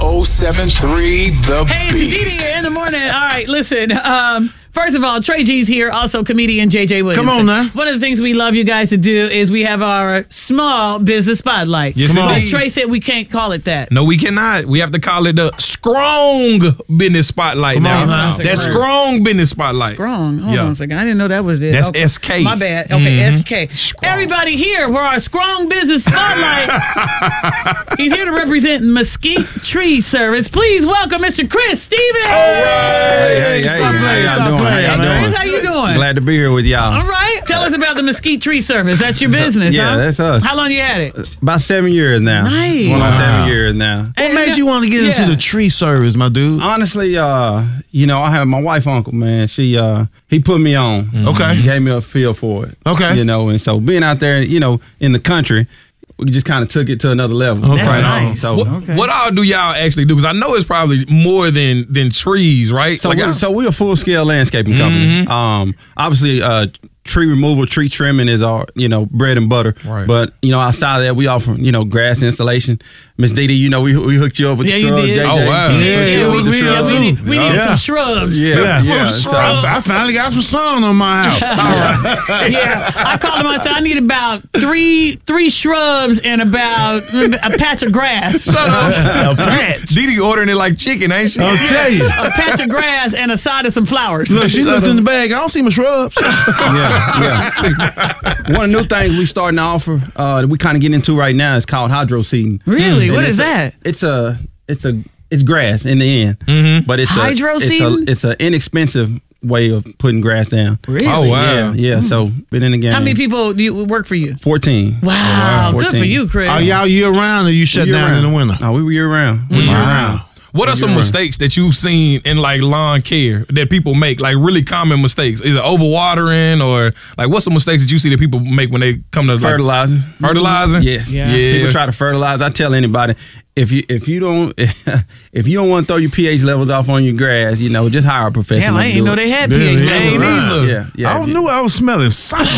100.73 The Hey, Beat. it's Didi in the morning. All right, listen. First of all, Trey G's here, also comedian JJ Williams. Come on now. One of the things we love you guys to do is we have our small business spotlight. Yes, But indeed. Trey said we can't call it that. No, we cannot. We have to call it the Strong Business Spotlight now. on now. That's Strong Business Spotlight. Strong. Hold Yeah. on a second. I didn't know that was it. That's Okay. SK. My bad. Okay, SK. Strong. Everybody here for our Strong Business Spotlight. He's here to represent Mesquite Tree Service. Please welcome Mr. Chris Stevens. Hey, Stop playing, how stop y'all doing? playing, How y'all man. doing? How you doing? Glad to be here with y'all. All right. Tell us about the Mesquite Tree Service. That's your business, yeah, huh? that's us. How long you had it? About 7 years now. Nice. Going on Wow. 7 years now. What made you want to get into the tree service, my dude? Honestly, I have my wife, uncle, man. He put me on. Okay. He gave me a feel for it. Okay. And so being out there, in the country, we just kind of took it to another level. Okay. That's Right on. nice. So, What all do y'all actually do? Because I know it's probably more than trees, right? we're a full scale landscaping company. Obviously, tree removal, tree trimming is our bread and butter. Right. But outside of that, we offer grass installation. Miss Didi, we hooked you up with Yeah, the you shrubs. did. JJ, Oh, wow. hooked you Yeah, up with the we shrubs. did We need Yeah. some shrubs. Yeah. So I finally got some sun on my house. Yeah, I called him. I said I need about three shrubs and about a patch of grass. Shut up. A patch. Didi ordering it like chicken, ain't she? I'll tell you. A patch of grass and a side of some flowers. Look, she looked in the bag. I don't see my shrubs. Yeah. One of the new things we starting to offer, that we kind of get into right now, is called hydro seeding. Really? And What is it's that? It's grass in the end, but Hydro seeding? it's an inexpensive way of putting grass down. Really? Oh, wow. Yeah. So been in the game. How many people do you work for you? 14. Wow, good 14. for you, Chris. Are y'all year round or you shut down in the winter? Oh, we were year round. Wow. What are some mistakes that you've seen in like lawn care that people make? Like really common mistakes? Is it overwatering or like what's some mistakes that you see that people make when they come to like, Fertilizing. fertilizing? Yes. Yeah. People try to fertilize. I tell anybody, if you don't want to throw your pH levels off on your grass, just hire a professional. Damn, I to didn't do know it. they had Yeah, pH yeah. levels. Ain't either. Yeah. I knew I was smelling something.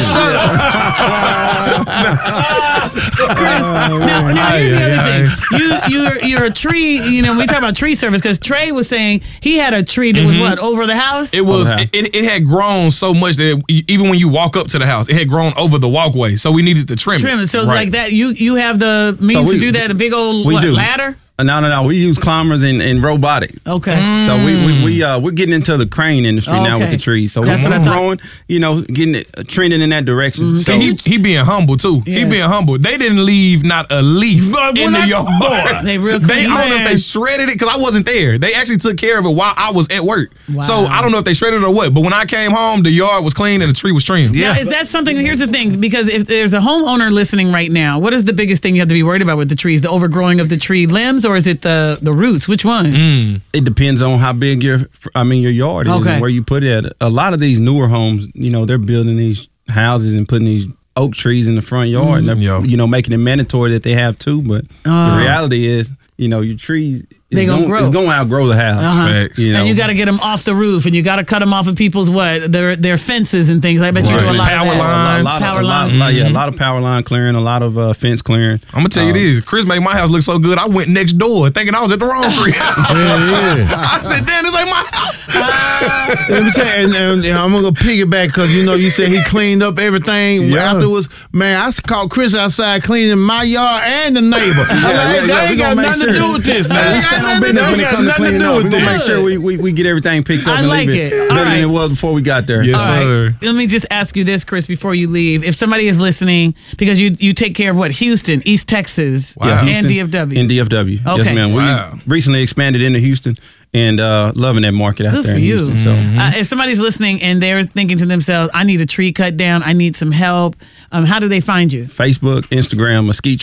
Now here's the other thing. You're a tree. We talk about tree service because Trey was saying he had a tree that was what over the house. It was. Okay. It had grown so much that even when you walk up to the house, it had grown over the walkway. So we needed to trim Trim. it. So Right. like that, you have the means to do that. A big old we do. ladder. No. We use climbers and robotic. Okay. So we're getting into the crane industry now with Okay. the trees. So That's we're what I thought. growing, getting it trending in that direction. So See, he being humble too. Yeah. He being humble. They didn't leave not a leaf in the yard. They real They, clean. I don't know if Man. they shredded it because I wasn't there. They actually took care of it while I was at work. Wow. So I don't know if they shredded it or what. But when I came home, the yard was clean and the tree was trimmed. Now, is that something? Here's the thing, because if there's a homeowner listening right now, what is the biggest thing you have to be worried about with the trees? The overgrowing of the tree limbs, or is it the roots? Which one? it depends on how big your yard is Okay. and where you put it at. A lot of these newer homes, they're building these houses and putting these oak trees in the front yard, and Yeah. they're, making it mandatory that they have to. But the reality is, your trees They gonna grow. It's going to outgrow the house. Facts. And you got to get them off the roof, and you got to cut them off of people's their fences and things. I bet you do a lot Power of that. lines. Power a lot of power line clearing, a lot of fence clearing. I'm gonna tell you this. Chris made my house look so good. I went next door thinking I was at the wrong tree. I said, "Damn, this ain't my house." Let me tell you, and I'm gonna piggyback because you said he cleaned up everything afterwards. Man, I called Chris outside cleaning my yard and the neighbor. That ain't got nothing to do with this, man. We stand on business when it comes to cleaning up. We're gonna make sure we get everything picked up I and like leave it. it All better right. than it was before we got there. Yes, All right. sir. Let me just ask you this, Chris, before you leave. If somebody is listening, because you take care of what? Houston, East Texas, Wow. and Houston DFW. And DFW. Okay. Yes, ma'am. Wow. We recently expanded into Houston and loving that market out Good there for in you. Houston. So. If somebody's listening and they're thinking to themselves, I need a tree cut down, I need some help, how do they find you? Facebook, Instagram, Mesquite